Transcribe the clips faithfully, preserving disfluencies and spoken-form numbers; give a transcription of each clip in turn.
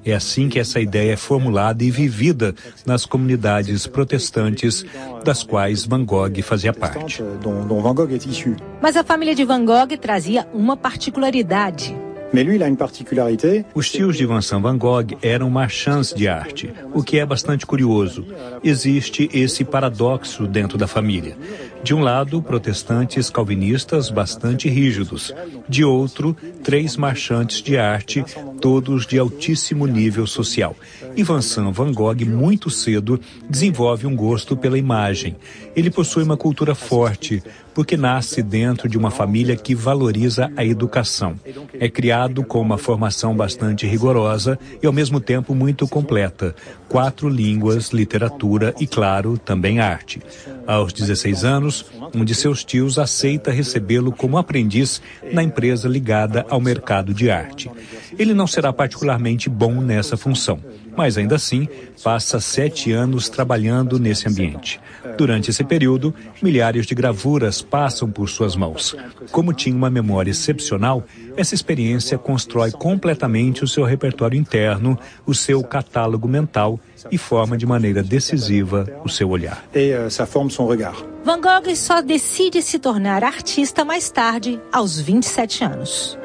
É assim que essa ideia é formulada e vivida nas comunidades protestantes, das quais Van Gogh fazia parte. Mas a família de Van Gogh trazia uma particularidade. Os tios de Vincent Van Gogh eram marchands de arte, o que é bastante curioso. Existe esse paradoxo dentro da família. De um lado, protestantes calvinistas bastante rígidos. De outro, três marchantes de arte, todos de altíssimo nível social. E Vincent Van Gogh, muito cedo, desenvolve um gosto pela imagem. Ele possui uma cultura forte, porque nasce dentro de uma família que valoriza a educação. É criado com uma formação bastante rigorosa e, ao mesmo tempo, muito completa. Quatro línguas, literatura e, claro, também arte. Aos dezesseis anos, um de seus tios aceita recebê-lo como aprendiz na empresa ligada ao mercado de arte. Ele não será particularmente bom nessa função, mas ainda assim passa sete anos trabalhando nesse ambiente. Durante esse período, milhares de gravuras passam por suas mãos. Como tinha uma memória excepcional, essa experiência constrói completamente o seu repertório interno, o seu catálogo mental e forma de maneira decisiva o seu olhar. Van Gogh só decide se tornar artista mais tarde, aos vinte e sete anos.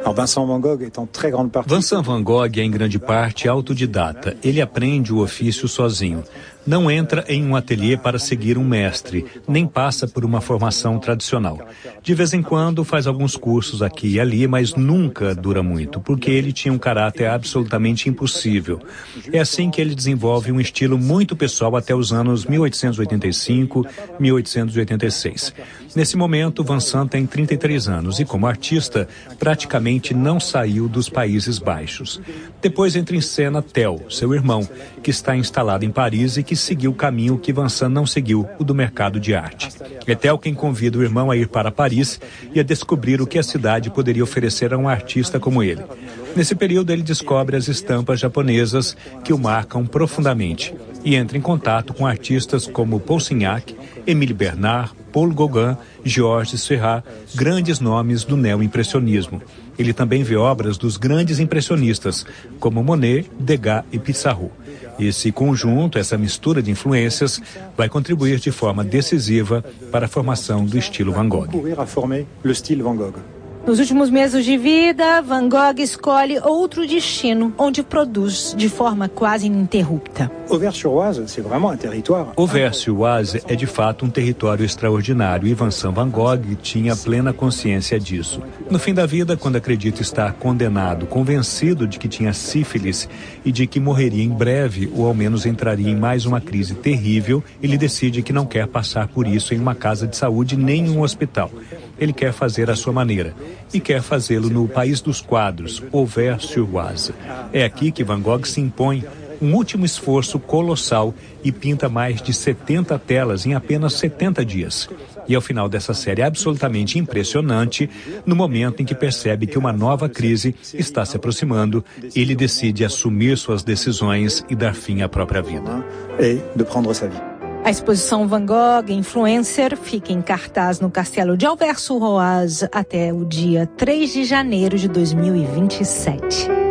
Vincent Van Gogh é em grande parte autodidata. Ele aprende o ofício sozinho. Não entra em um ateliê para seguir um mestre, nem passa por uma formação tradicional. De vez em quando faz alguns cursos aqui e ali, mas nunca dura muito, porque ele tinha um caráter absolutamente impossível. É assim que ele desenvolve um estilo muito pessoal até os anos mil oitocentos e oitenta e cinco, mil oitocentos e oitenta e seis. Nesse momento, Vincent tem trinta e três anos e, como artista, praticamente não saiu dos Países Baixos. Depois entra em cena Theo, seu irmão, que está instalado em Paris e que seguiu o caminho que Vincent não seguiu, o do mercado de arte. É Theo quem convida o irmão a ir para Paris e a descobrir o que a cidade poderia oferecer a um artista como ele. Nesse período, ele descobre as estampas japonesas que o marcam profundamente e entra em contato com artistas como Paul Signac, Émile Bernard, Paul Gauguin, Georges Seurat, grandes nomes do neo-impressionismo. Ele também vê obras dos grandes impressionistas, como Monet, Degas e Pissarro. Esse conjunto, essa mistura de influências, vai contribuir de forma decisiva para a formação do estilo Van Gogh. Nos últimos meses de vida, Van Gogh escolhe outro destino, onde produz de forma quase ininterrupta. Auvers-sur-Oise é de fato um território extraordinário e Vincent Van Gogh tinha plena consciência disso. No fim da vida, quando acredita estar condenado, convencido de que tinha sífilis e de que morreria em breve ou ao menos entraria em mais uma crise terrível, ele decide que não quer passar por isso em uma casa de saúde nem em um hospital. Ele quer fazer à sua maneira e quer fazê-lo no País dos Quadros, Auvers-sur-Oise. É aqui que Van Gogh se impõe um último esforço colossal e pinta mais de setenta telas em apenas setenta dias. E ao final dessa série absolutamente impressionante, no momento em que percebe que uma nova crise está se aproximando, ele decide assumir suas decisões e dar fim à própria vida. A exposição Van Gogh Influencer fica em cartaz no Castelo de Auvers-sur-Oise até o dia três de janeiro de dois mil e vinte e sete.